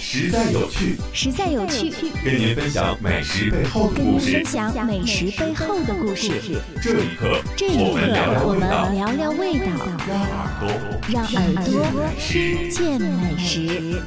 实在有趣， 实在有趣， 跟您分享美食背后的故事。这一刻，我们聊聊味道， 让耳朵听见美食。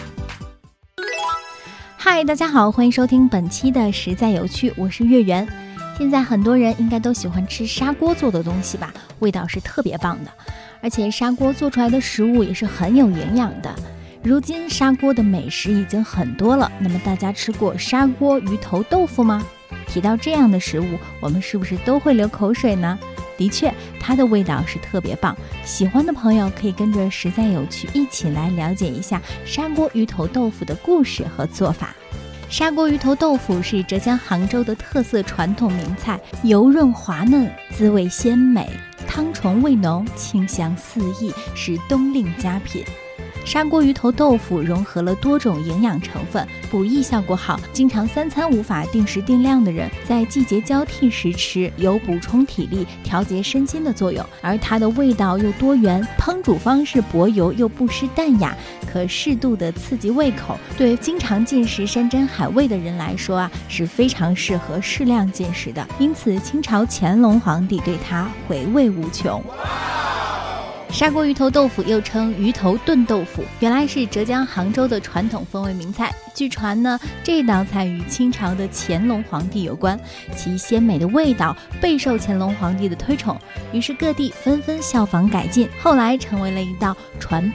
嗨，大家好，欢迎收听本期的实在有趣，我是月圆。现在很多人应该都喜欢吃砂锅做的东西吧，味道是特别棒的，而且砂锅做出来的食物也是很有营养的。如今砂锅的美食已经很多了，那么大家吃过砂锅鱼头豆腐吗？提到这样的食物，我们是不是都会流口水呢？的确，它的味道是特别棒，喜欢的朋友可以跟着实在有趣一起来了解一下砂锅鱼头豆腐的故事和做法。砂锅鱼头豆腐是浙江杭州的特色传统名菜，油润滑嫩，滋味鲜美，汤醇味浓，清香四溢，是冬令佳品。砂锅鱼头豆腐融合了多种营养成分，补益效果好，经常3餐无法定时定量的人，在季节交替时吃，有补充体力、调节身心的作用。而它的味道又多元，烹煮方式薄油又不失淡雅，可适度的刺激胃口。对经常进食山珍海味的人来说是非常适合适量进食的。因此，清朝乾隆皇帝对它回味无穷。砂锅鱼头豆腐又称鱼头炖豆腐，原来是浙江杭州的传统风味名菜。据传呢，这道菜与清朝的乾隆皇帝有关，其鲜美的味道备受乾隆皇帝的推崇，于是各地纷纷效仿改进，后来成为了一道传